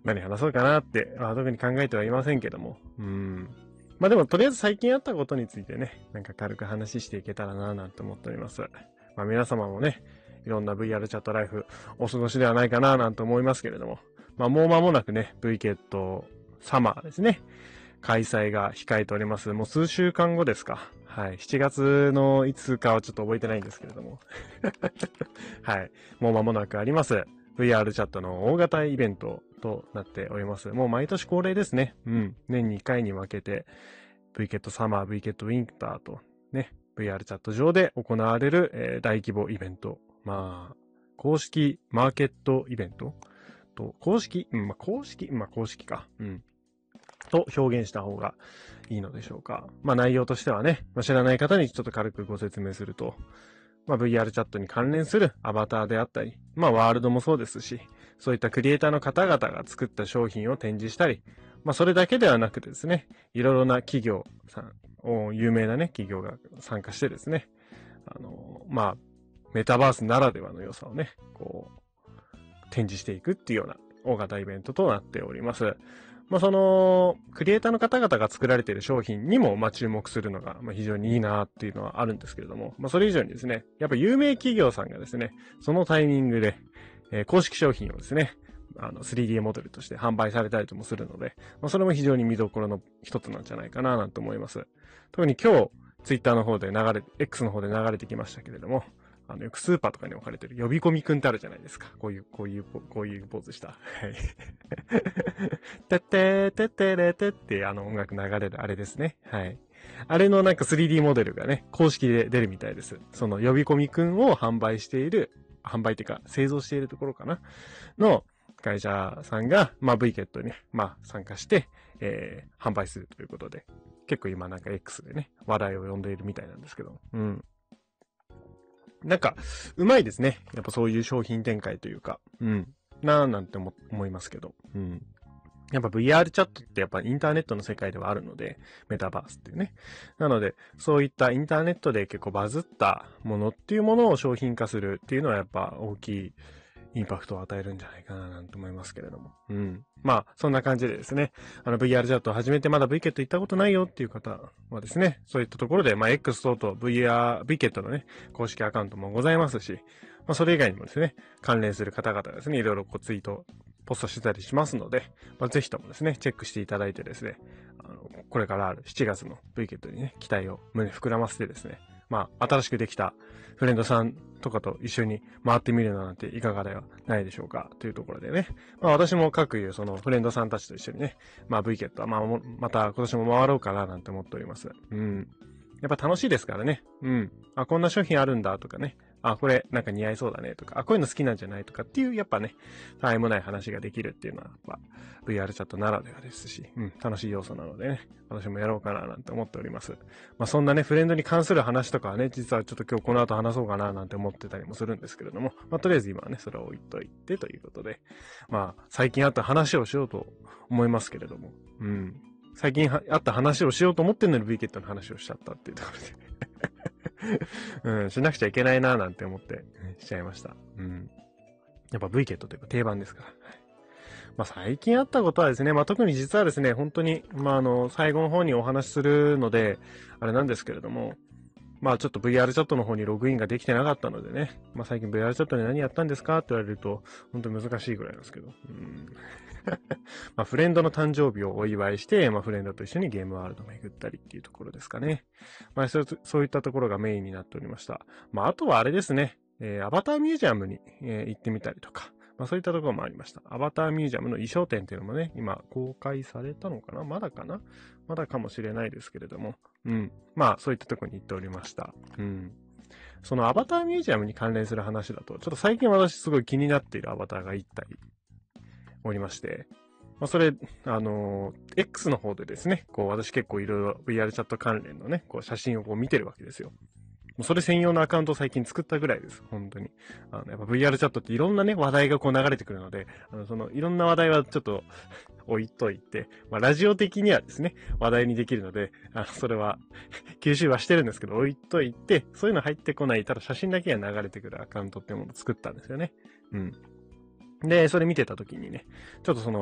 何話そうかなって、特に考えてはいませんけども。まあでも、とりあえず最近あったことについてね、なんか軽く話していけたらなぁなんて思っております。まあ皆様もね、いろんな VR チャットライフお過ごしではないかなぁなんて思いますけれども。まあもう間もなくね、V ケットサマーですね。開催が控えております。もう数週間後ですか。はい。7月のいつかはちょっと覚えてないんですけれども。はい。もう間もなくあります。VR チャットの大型イベントとなっております。もう毎年恒例ですね。年に1回に分けて、V ケットサマー、V ケットウィンターと、ね、VR チャット上で行われる、大規模イベント。まあ、公式マーケットイベントと、公式か。と表現した方がいいのでしょうか。まあ内容としてはね、知らない方にちょっと軽くご説明すると、VR チャットに関連するアバターであったり、ワールドもそうですし、そういったクリエイターの方々が作った商品を展示したり、それだけではなくてですね、いろいろな企業さん、有名なね、企業が参加してですね、メタバースならではの良さをね、展示していくっていうような大型イベントとなっております。その、クリエイターの方々が作られている商品にも、注目するのが、非常にいいなっていうのはあるんですけれども、それ以上にですね、やっぱ有名企業さんがですね、そのタイミングで、公式商品をですね、3D モデルとして販売されたりともするので、それも非常に見どころの一つなんじゃないかななんて思います。特に今日、Twitter の方でX の方で流れてきましたけれども、よくスーパーとかに置かれてる呼び込みくんってあるじゃないですか。こういうポーズした。はい。てってーてってれてって音楽流れるあれですね。はい。あれのなんか 3D モデルがね、公式で出るみたいです。その呼び込みくんを販売っていうか製造しているところかなの会社さんが、V ケットに、参加して、販売するということで、結構今なんか X でね、話題を呼んでいるみたいなんですけど、なんか、うまいですね。やっぱそういう商品展開というか、なんて思いますけど、やっぱ VR チャットってやっぱインターネットの世界ではあるので、メタバースっていうね。なので、そういったインターネットで結構バズったものっていうものを商品化するっていうのはやっぱ大きいインパクトを与えるんじゃないかななんて思いますけれども。そんな感じでですね、VR チャットを始めてまだ V ケット行ったことないよっていう方はですね、そういったところで、X 等々 V ケットのね、公式アカウントもございますし、それ以外にもですね、関連する方々がですね、いろいろツイート、ポストしてたりしますので、ぜひともですね、チェックしていただいてですね、これからある7月の V ケットにね、期待を胸膨らませてですね、新しくできたフレンドさんとかと一緒に回ってみるのなんていかがではないでしょうかというところでね。私も各いうそのフレンドさんたちと一緒にね、V ケットはまた今年も回ろうかななんて思っております。やっぱ楽しいですからね。こんな商品あるんだとかね。これなんか似合いそうだねとか、こういうの好きなんじゃないとかっていう、やっぱね、たわいもない話ができるっていうのは、VR チャットならではですし、楽しい要素なのでね、私もやろうかななんて思っております。そんなね、フレンドに関する話とかはね、実はちょっと今日この後話そうかななんて思ってたりもするんですけれども、とりあえず今はね、それを置いといてということで、最近あった話をしようと思いますけれども、最近あった話をしようと思ってんのに V ケットの話をしちゃったっていうところでしなくちゃいけないななんて思ってしちゃいました。やっぱ V ケットというか定番ですから。最近あったことはですね、特に実はですね、本当に、最後の方にお話しするので、あれなんですけれども、ちょっと VR チャットの方にログインができてなかったのでね、最近 VR チャットで何やったんですかって言われると、本当に難しいぐらいなんですけど。フレンドの誕生日をお祝いして、フレンドと一緒にゲームワールドを巡ったりっていうところですかね。そういったところがメインになっておりました。あとはあれですね、アバターミュージアムに、行ってみたりとか、そういったところもありました。アバターミュージアムの衣装展っていうのもね、今公開されたのかなまだかなまだかもしれないですけれども。そういったところに行っておりました。そのアバターミュージアムに関連する話だと、ちょっと最近私すごい気になっているアバターが1体おりまして、それ、X の方でですね、私結構いろいろ VR チャット関連のね、写真を見てるわけですよ。それ専用のアカウントを最近作ったぐらいです。本当に。やっぱ VR チャットっていろんなね、話題が流れてくるので、いろんな話題はちょっと置いといて、ラジオ的にはですね、話題にできるので、それは吸収はしてるんですけど、置いといて、そういうの入ってこない、ただ写真だけが流れてくるアカウントっていうものを作ったんですよね。で、それ見てた時にね、ちょっと